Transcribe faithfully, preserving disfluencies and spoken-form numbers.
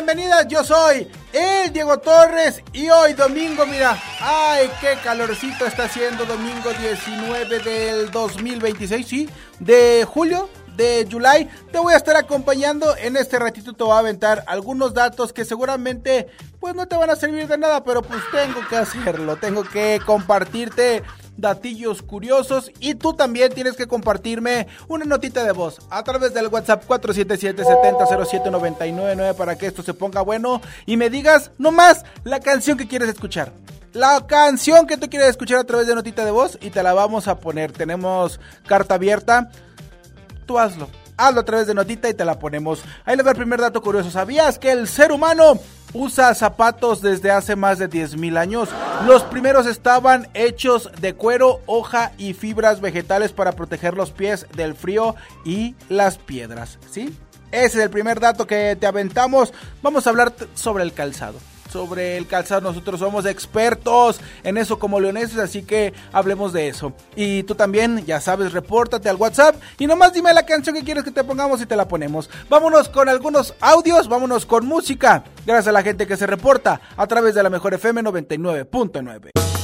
bienvenidas, yo soy el Diego Torres y hoy domingo, mira, ay, qué calorcito está haciendo, domingo diecinueve del dos mil veintiséis, sí, de julio, de July. Te voy a estar acompañando en este ratito, te voy a aventar algunos datos que seguramente pues no te van a servir de nada, pero pues tengo que hacerlo, tengo que compartirte datillos curiosos y tú también tienes que compartirme una notita de voz a través del WhatsApp cuatro siete siete, siete cero cero siete nueve nueve nueve para que esto se ponga bueno y me digas nomás la canción que quieres escuchar. La canción que tú quieres escuchar a través de notita de voz y te la vamos a poner. Tenemos carta abierta. Tú hazlo. Hazlo a través de notita y te la ponemos. Ahí les va el primer dato curioso. ¿Sabías que el ser humano usa zapatos desde hace más de diez mil años? Los primeros estaban hechos de cuero, hoja y fibras vegetales para proteger los pies del frío y las piedras, ¿sí? Ese es el primer dato que te aventamos. Vamos a hablar t- sobre el calzado. Sobre el calzado, nosotros somos expertos en eso como leoneses, así que hablemos de eso. Y tú también, ya sabes, repórtate al WhatsApp y nomás dime la canción que quieres que te pongamos y te la ponemos. Vámonos con algunos audios, vámonos con música. Gracias a la gente que se reporta a través de la Mejor F M noventa y nueve punto nueve.